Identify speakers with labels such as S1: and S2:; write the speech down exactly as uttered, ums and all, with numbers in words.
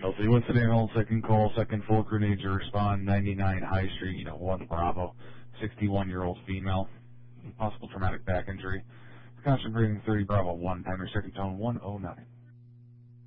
S1: Healthy with today, hold second call, second full grenade to respond, ninety-nine High Street, you know, one Bravo, sixty-one-year-old female, possible traumatic back injury. Concentrating thirty Bravo one, timer second tone one oh nine.